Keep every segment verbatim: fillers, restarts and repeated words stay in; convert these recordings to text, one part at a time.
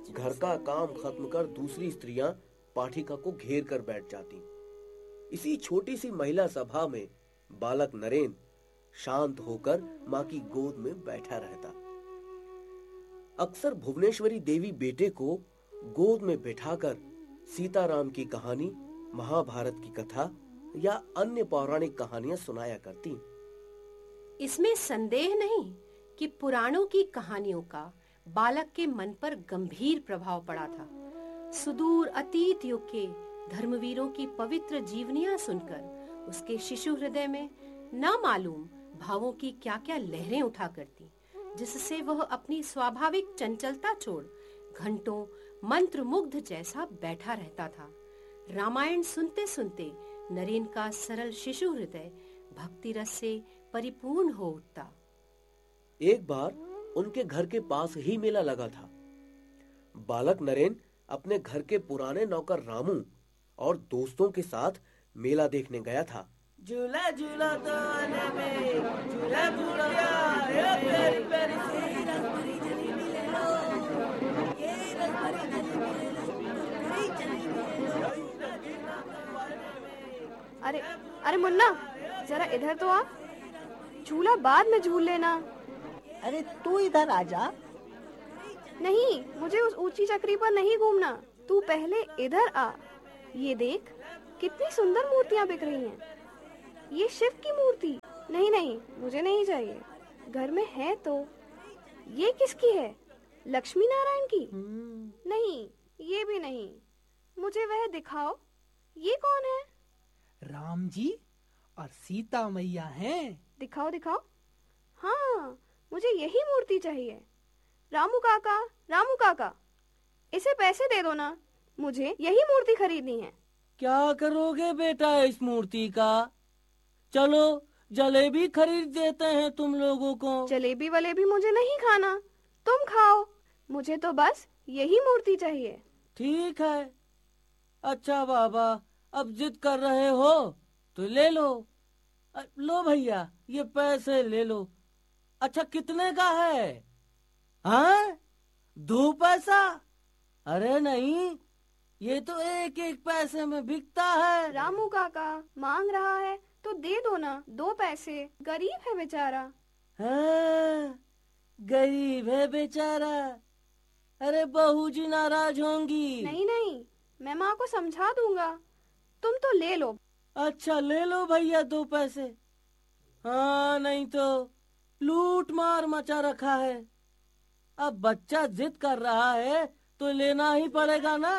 घर का काम खत्म कर दूसरी स्त्रियां पाठिका को घेर कर बैठ जाती। इसी छोटी सी महिला सभा में बालक नरेन शांत होकर मां की गोद में बैठा रहता। अक्सर भुवनेश्वरी देवी बेटे को गोद में बैठाकर सीताराम की कहानी, महाभारत की कथा या अन्य पौराणिक कहानियां सुनाया करती। इसमें संदेह नहीं कि पुराणों की कहानियों का बालक के मन पर गंभीर प्रभाव पड़ा था। सुदूर अतीत युग के धर्मवीरों की पवित्र जीवनियां सुनकर उसके शिशु हृदय में न मालूम भावों की क्या-क्या लहरें उठा करती, जिससे वह अपनी स्वाभाविक चंचलता छोड़ घंटों मंत्रमुग्ध जैसा बैठा रहता था। रामायण सुनते सुनते नरेन का सरल शिशु हृदय भक्ति रस से परिपूर्ण हो उठता। एक बार उनके घर के पास ही मेला लगा था। बालक नरेन अपने घर के पुराने नौकर रामू और दोस्तों के साथ मेला देखने गया था। झूला झूला तो आने में झूला झूला ये पेरी पेरी से रसभरी जलेबी ले लो, ये रसभरी जलेबी ले लो, कुरकुरी जलेबी ले लो। अरे अरे मुन्ना, जरा इधर तो आ, झूला बाद में झूल लेना। अरे तू इधर आ जा। नहीं, मुझे उस ऊंची चक्री पर नहीं घूमना, तू पहले इधर आ। ये देख, कितनी सुंदर मूर्तियां बिक रही हैं। ये शिव की मूर्ति। नहीं नहीं, मुझे नहीं चाहिए। घर में है तो। ये किसकी है? लक्ष्मी नारायण की? नहीं, ये भी नहीं। मुझे वह दिखाओ। ये कौन है? राम जी और सीता मैया हैं। दिखाओ दिखाओ। हाँ, मुझे यही मूर्ति चाहिए। रामू काका, रामू काका, इसे पैसे दे दो ना, मुझे यही मूर्ति खरीदनी है। क्या करोगे बेटा इस मूर्ति का? चलो जलेबी खरीद देते हैं तुम लोगों को। जलेबी वलेबी मुझे नहीं खाना, तुम खाओ। मुझे तो बस यही मूर्ति चाहिए। ठीक है। अच्छा बाबा, अब जिद कर रहे हो तो ले लो। लो भैया, ये पैसे ले लो। अच्छा, कितने का है? हाँ, दो पैसा? अरे नहीं, ये तो एक एक पैसे में बिकता है। रामू काका मांग रहा है तो दे दो ना, दो पैसे। गरीब है बेचारा। हाँ, गरीब है बेचारा। अरे बहू जी नाराज होंगी। नहीं नहीं, मैं माँ को समझा दूंगा, तुम तो ले लो। अच्छा, ले लो भैया दो पैसे। हाँ, नहीं तो लूट मार मचा रखा है। अब बच्चा जिद कर रहा है तो लेना ही पड़ेगा ना।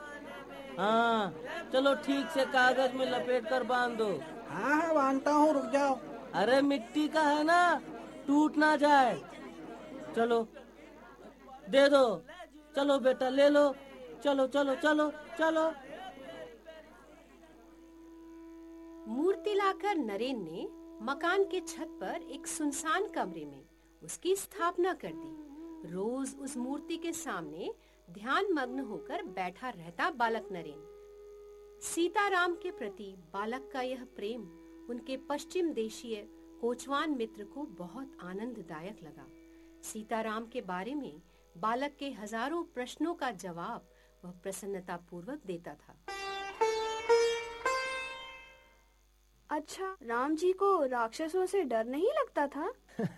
हाँ, चलो ठीक से कागज में लपेट कर बांध दो। हाँ हाँ, बांधता हूँ, रुक जाओ। अरे मिट्टी का है ना, टूट ना जाए। चलो दे दो। चलो बेटा, ले लो। चलो चलो चलो चलो। मूर्ति लाकर नरेन ने मकान के छत पर एक सुनसान कमरे में उसकी स्थापना कर दी। रोज उस मूर्ति के सामने ध्यान मग्न होकर बैठा रहता बालक नरेन। सीताराम के प्रति बालक का यह प्रेम उनके पश्चिम देशीय कोचवान मित्र को बहुत आनंददायक लगा। सीताराम के बारे में बालक के हजारों प्रश्नों का जवाब वह प्रसन्नता पूर्वक देता था। अच्छा, राम जी को राक्षसों से डर नहीं लगता था?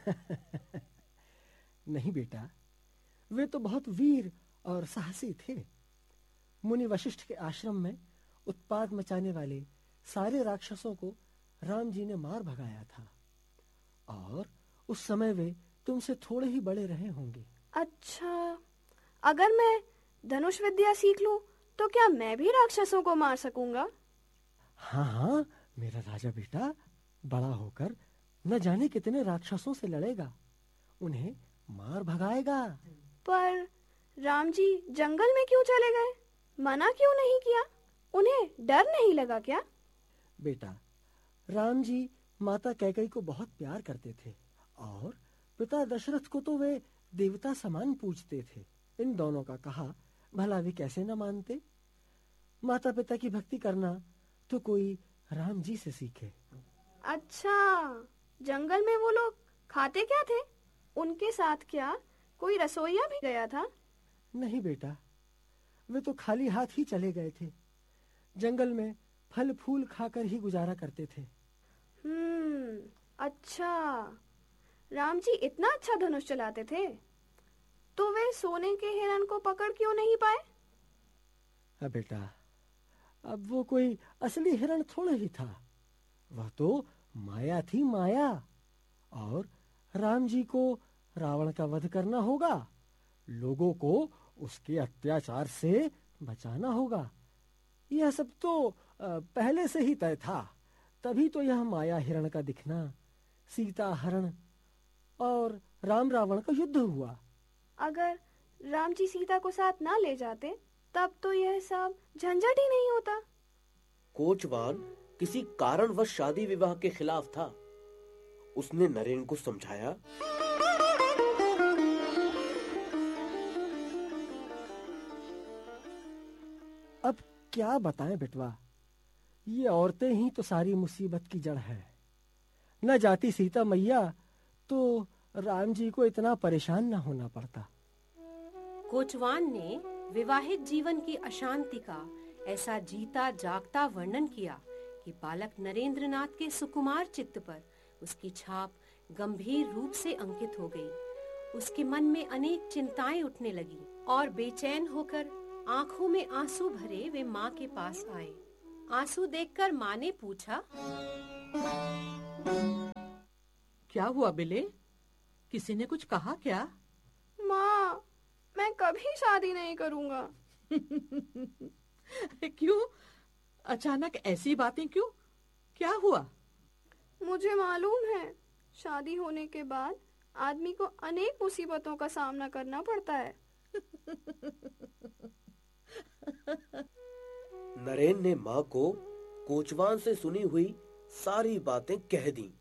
नहीं बेटा, वे तो बहुत वीर और साहसी थे। मुनि वशिष्ठ के आश्रम में उत्पात मचाने वाले सारे राक्षसों को राम जी ने मार भगाया था, और उस समय वे तुमसे थोड़े ही बड़े रहे होंगे। अच्छा, अगर मैं धनुष विद्या सीख लूं तो क्या मैं भी राक्षसों को मार सकूंगा? हाँ हाँ, मेरा राजा बेटा बड़ा होकर न जाने कितने राक्षसों से लड़ेगा, उन्हें मार भगाएगा। पर राम जी जंगल में क्यों चले गए? मना क्यों नहीं किया? उन्हें डर नहीं लगा क्या? बेटा, राम जी माता कैकेयी को बहुत प्यार करते थे, और पिता दशरथ को तो वे देवता समान पूजते थे। इन दोनों का कहा भला वे कैसे न मानते? माता पिता की भक्ति करना तो कोई राम जी से सीखे। अच्छा, जंगल में वो लोग खाते क्या थे? उनके साथ क्या कोई रसोइया भी गया था? नहीं बेटा, वे तो खाली हाथ ही चले गए थे। जंगल में फल फूल खाकर ही गुजारा करते थे। हम्म, अच्छा, राम जी इतना अच्छा धनुष चलाते थे, तो वे सोने के हिरण को पकड़ क्यों नहीं पाए? अब बेटा, अब वो कोई असली हिरण थोड़ा ही था, वह तो माया थी, माया। और राम जी को रावण का वध करना होगा, लोगों को उसके अत्याचार से बचाना होगा। यह सब तो पहले से ही तय था, तभी तो यह माया हिरण का दिखना, सीता हरण और राम रावण का युद्ध हुआ। अगर राम जी सीता को साथ ना ले जाते, तब तो यह सब झंझट ही नहीं होता। कोचवान किसी कारणवश शादी विवाह के खिलाफ था। उसने नरेन को समझाया, अब क्या बताएं बेटवा, ये औरतें ही तो सारी मुसीबत की जड़ है। न जाती सीता मैया तो राम जी को इतना परेशान न होना पड़ता। कोचवान ने विवाहित जीवन की अशांति का ऐसा जीता जागता वर्णन किया कि बालक नरेंद्रनाथ के सुकुमार चित्त पर उसकी छाप गंभीर रूप से अंकित हो गई। उसके मन में अनेक चिंताएं उठने लगी और बेचैन होकर आंखों में आंसू भरे वे माँ के पास आए। आंसू देखकर माँ ने पूछा, क्या हुआ बिले? किसी ने कुछ कहा क्या? माँ, मैं कभी शादी नहीं करूँगा। क्यों? अचानक ऐसी बातें क्यों? क्या हुआ? मुझे मालूम है, शादी होने के बाद आदमी को अनेक मुसीबतों का सामना करना पड़ता है। नरेन ने माँ को कोचवान से सुनी हुई सारी बातें कह दी।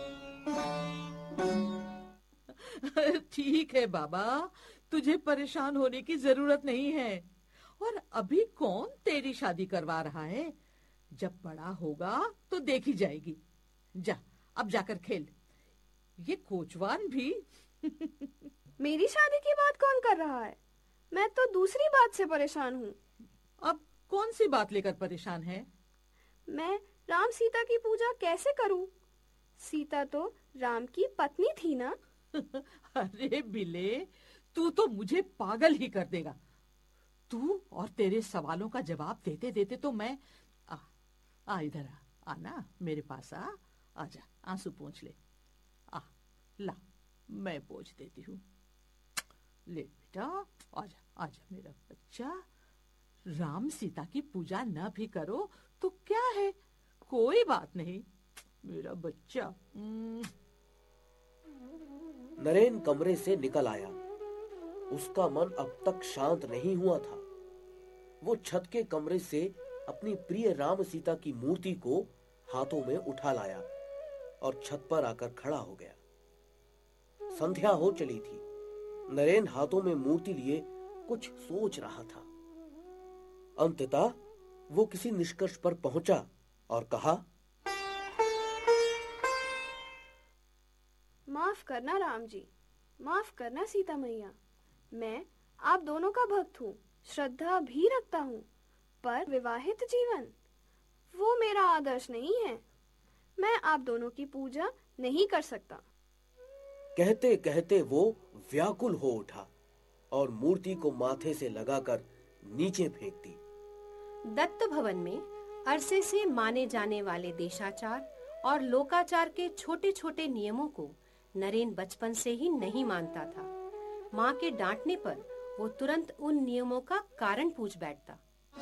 ठीक है बाबा, तुझे परेशान होने की जरूरत नहीं है। और अभी कौन तेरी शादी करवा रहा है? जब बड़ा होगा तो देखी जाएगी। जा, अब जाकर खेल। ये कोचवान भी मेरी शादी की बात कौन कर रहा है? मैं तो दूसरी बात से परेशान हूँ। अब कौन सी बात लेकर परेशान है? मैं राम सीता की पूजा कैसे करूँ? सीता तो राम की पत्नी थी ना। अरे बिले, तू तो मुझे पागल ही कर देगा। तू और तेरे सवालों का जवाब देते देते तो मैं आ, आ इधर आ, आना मेरे पास आ, आजा, आंसू पोंछ ले। आ, ला, मैं पोंछ देती हूँ। ले बेटा, आजा, आजा मेरा बच्चा। राम सीता की पूजा न भी करो तो क्या है, कोई बात नहीं मेरा बच्चा। नरेन कमरे से निकल आया। उसका मन अब तक शांत नहीं हुआ था। वो छत के कमरे से अपनी प्रिय राम सीता की मूर्ति को हाथों में उठा लाया और छत पर आकर खड़ा हो गया। संध्या हो चली थी। नरेन हाथों में मूर्ति लिए कुछ सोच रहा था। अंततः वो किसी निष्कर्ष पर पहुंचा और कहा, माफ करना राम जी, माफ करना सीता मैया। मैं आप दोनों का भक्त हूँ, श्रद्धा भी रखता हूँ, पर विवाहित जीवन वो मेरा आदर्श नहीं है। मैं आप दोनों की पूजा नहीं कर सकता। कहते कहते वो व्याकुल हो उठा और मूर्ति को माथे से लगाकर नीचे फेंक दी। दत्त भवन में अरसे से माने जाने वाले देशाचार और लोकाचार के छोटे छोटे नियमों को नरेन बचपन से ही नहीं मानता था। माँ के डांटने पर वो तुरंत उन नियमों का कारण पूछ बैठता।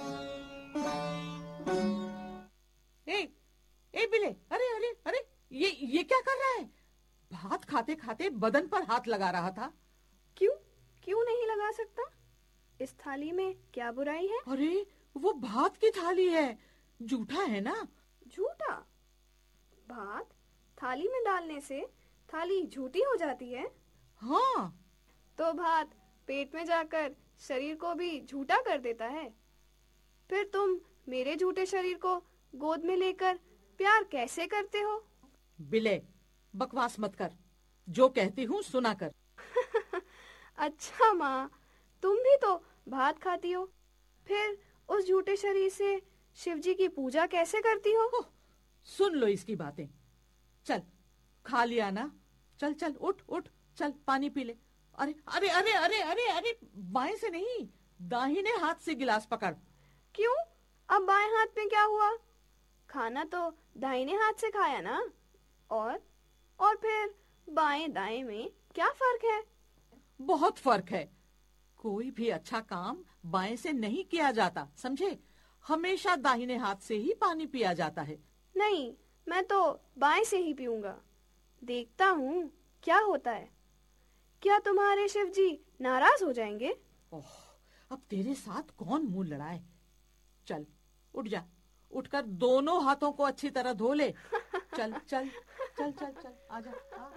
ए, ए बिले, अरे अरे अरे, ये ये क्या कर रहा है? भात खाते खाते बदन पर हाथ लगा रहा था। क्यों क्यों नहीं लगा सकता? इस थाली में क्या बुराई है? अरे वो भात की थाली है, जूठा है ना? झूठा? भात थाली में डालने से थाली झूठी हो जाती है? हाँ। तो भात पेट में जाकर शरीर को भी झूठा कर देता है। फिर तुम मेरे झूठे शरीर को गोद में लेकर प्यार कैसे करते हो? बिले, बकवास मत कर, जो कहती हूँ सुना कर। अच्छा माँ, तुम भी तो भात खाती हो, फिर उस झूठे शरीर से शिव जी की पूजा कैसे करती हो? ओह, सुन लो इसकी बातें। चल, खा लिया ना? चल चल उठ उठ, चल पानी पी ले। अरे अरे अरे अरे अरे अरे बाएं से नहीं, दाहिने हाथ से गिलास पकड़। क्यों? अब बाएं हाथ में क्या हुआ? खाना तो दाहिने हाथ से खाया ना। और और फिर बाएं दाएं में क्या फर्क है? बहुत फर्क है। कोई भी अच्छा काम बाएं से नहीं किया जाता, समझे? हमेशा दाहिने हाथ से ही पानी पिया जाता है। नहीं, मैं तो बाएं से ही पीऊंगा। देखता हूँ क्या होता है। क्या तुम्हारे शिव जी नाराज हो जाएंगे? ओह, अब तेरे साथ कौन मुंह लड़ाए। चल उठ जा, उठकर दोनों हाथों को अच्छी तरह धो ले। चल चल चल चल चल आजा। हाँ।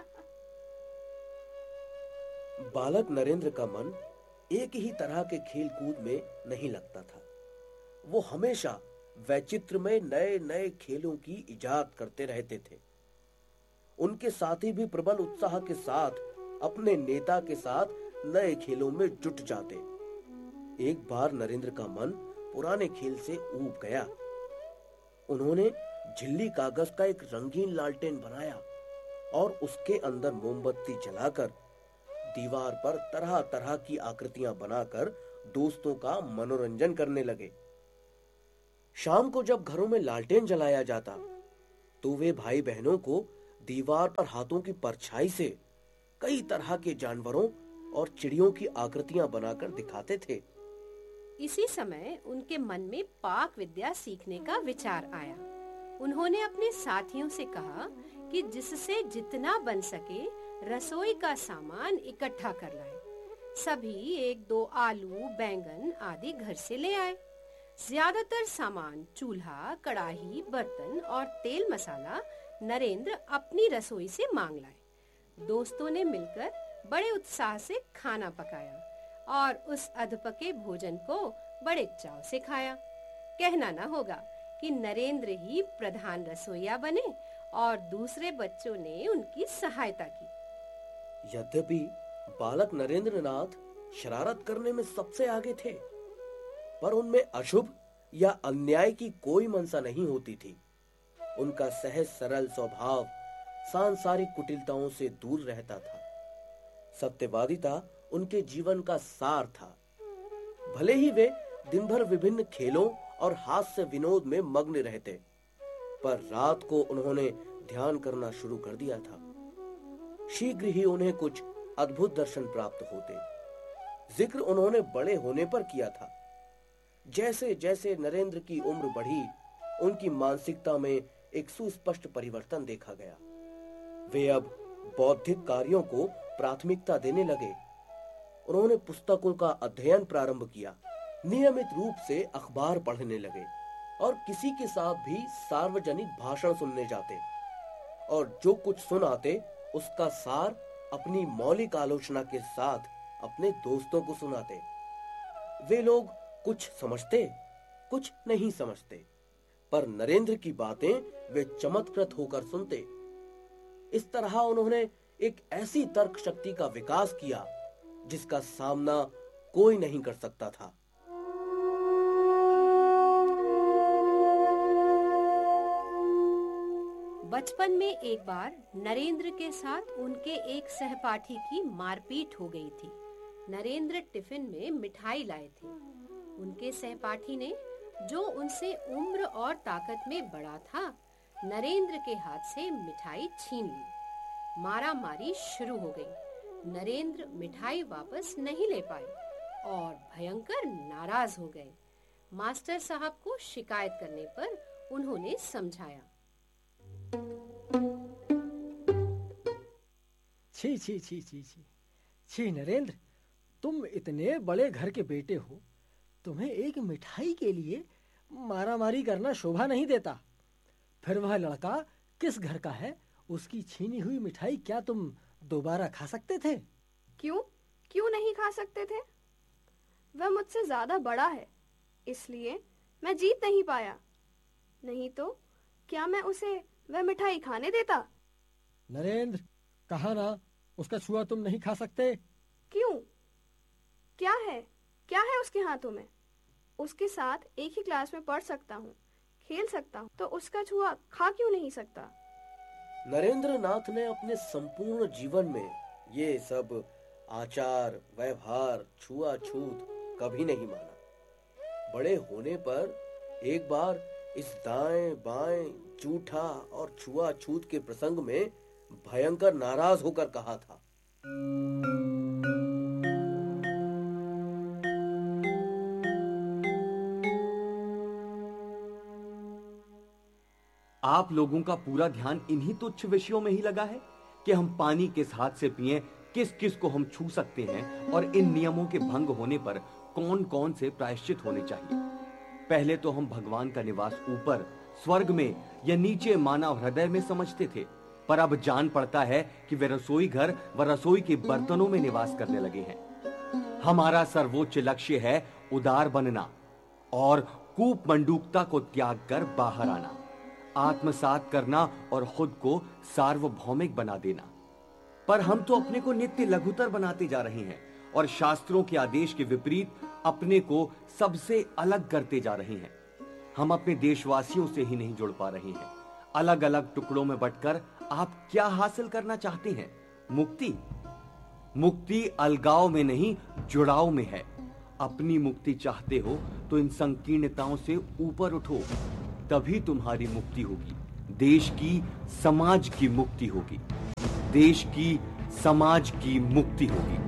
बालक नरेंद्र का मन एक ही तरह के खेल कूद में नहीं लगता था। वो हमेशा वैचित्र में नए नए खेलों की इजाद करते रहते थे। उनके साथी भी प्रबल उत्साह के साथ अपने नेता के साथ नए खेलों में जुट जाते। एक बार नरेंद्र का मन पुराने खेल से ऊब गया। उन्होंने झिल्ली कागज का एक रंगीन लालटेन बनाया और उसके अंदर मोमबत्ती जलाकर दीवार पर तरह तरह की आकृतियां बनाकर दोस्तों का मनोरंजन करने लगे। शाम को जब घरों में लालटेन जलाया जाता तो वे भाई बहनों को दीवार पर हाथों की परछाई से कई तरह के जानवरों और चिड़ियों की आकृतियां बनाकर दिखाते थे। इसी समय उनके मन में पाक विद्या सीखने का विचार आया। उन्होंने अपने साथियों से कहा कि जिससे जितना बन सके रसोई का सामान इकट्ठा कर लाएं। सभी एक दो आलू, बैंगन आदि घर से ले आए। ज्यादातर सामान चूल्हा, कड़ाही, बर्तन और तेल मसाला नरेंद्र अपनी रसोई से मांग लाए। दोस्तों ने मिलकर बड़े उत्साह से खाना पकाया और उस अधपके भोजन को बड़े चाव से खाया। कहना न होगा कि नरेंद्र ही प्रधान रसोइया बने और दूसरे बच्चों ने उनकी सहायता की। यद्यपि बालक नरेंद्रनाथ शरारत करने में सबसे आगे थे, पर उनमें अशुभ या अन्याय की कोई मंशा नहीं होती थी। उनका सहज सरल स्वभाव सांसारिक कुटिलताओं से दूर रहता था। सत्यवादिता उनके जीवन का सार था। भले ही वे दिन भर विभिन्न खेलों और हास्य विनोद में मग्न रहते, पर रात को उन्होंने ध्यान करना शुरू कर दिया था। शीघ्र ही उन्हें कुछ अद्भुत दर्शन प्राप्त होते। जिक्र उन्होंने बड़े होने पर किया था। जैसे जैसे नरेंद्र की उम्र बढ़ी, उनकी मानसिकता में एक सुस्पष्ट परिवर्तन देखा गया। वे अब बौद्धिक कार्यों को प्राथमिकता देने लगे। उन्होंने पुस्तकों का अध्ययन प्रारंभ किया, नियमित रूप से अखबार पढ़ने लगे और किसी के साथ भी सार्वजनिक भाषण सुनने जाते और जो कुछ सुनाते उसका सार अपनी मौलिक आलोचना के साथ अपने दोस्तों को सुनाते। वे लोग कुछ समझते, कुछ नहीं समझते, पर नरेंद्र की बातें वे चमत्कृत होकर सुनते। इस तरह उन्होंने एक ऐसी तर्क शक्ति का विकास किया जिसका सामना कोई नहीं कर सकता था। बचपन में एक बार नरेंद्र के साथ उनके एक सहपाठी की मारपीट हो गई थी। नरेंद्र टिफिन में मिठाई लाए थे। उनके सहपाठी ने, जो उनसे उम्र और ताकत में बड़ा था, नरेंद्र के हाथ से मिठाई छीन ली। मारा मारी शुरू हो गई। नरेंद्र मिठाई वापस नहीं ले पाए और भयंकर नाराज हो गए। मास्टर साहब को शिकायत करने पर उन्होंने समझाया। छी छी छी छी छी छी नरेंद्र, तुम इतने बड़े घर के बेटे हो, तुम्हें एक मिठाई के लिए मारामारी करना शोभा नहीं देता। फिर वह लड़का किस घर का है? उसकी छीनी हुई मिठाई क्या तुम दोबारा खा सकते थे? क्यों क्यों नहीं खा सकते थे? वह मुझसे ज्यादा बड़ा है, इसलिए मैं जीत नहीं पाया। नहीं तो क्या मैं उसे वह मिठाई खाने देता? नरेंद्र, कहा ना उसका छुआ तुम नहीं खा सकते। क्यों? क्या है? क्या है उसके हाथों में? उसके साथ एक ही क्लास में पढ़ सकता हूँ, खेल सकता हूँ, तो उसका छुआ खा क्यों नहीं सकता? नरेंद्र नाथ ने अपने संपूर्ण जीवन में ये सब आचार, व्यवहार, छुआछूत कभी नहीं माना। बड़े होने पर एक बार इस दाएं बाएं, झूठा और छुआछूत के प्रसंग में भयंकर नाराज होकर कहा था, आप लोगों का पूरा ध्यान इन्हीं तुच्छ विषयों में ही लगा है कि हम पानी किस हाथ से पिएं, किस किस को हम छू सकते हैं और इन नियमों के भंग होने पर कौन कौन से प्रायश्चित होने चाहिए। पहले तो हम भगवान का निवास ऊपर स्वर्ग में या नीचे मानव हृदय में समझते थे, पर अब जान पड़ता है कि वे रसोई घर व रसोई के बर्तनों में निवास करने लगे हैं। हमारा सर्वोच्च लक्ष्य है उदार बनना और कूप मंडूकता को त्याग कर बाहर आना, आत्मसात करना और खुद को सार्वभौमिक बना देना। पर हम तो अपने को नित्य लघुतर बनाते जा रहे हैं और शास्त्रों के आदेश के विपरीत अपने को सबसे अलग करते जा रहे हैं। हम अपने देशवासियों से ही नहीं जुड़ पा रहे हैं। अलग अलग टुकड़ों में बंटकर आप क्या हासिल करना चाहते हैं? मुक्ति? मुक्ति अलगाव में नहीं, जुड़ाव में है। अपनी मुक्ति चाहते हो तो इन संकीर्णताओं से ऊपर उठो, तभी तुम्हारी मुक्ति होगी। देश की, समाज की मुक्ति होगी। देश की, समाज की मुक्ति होगी।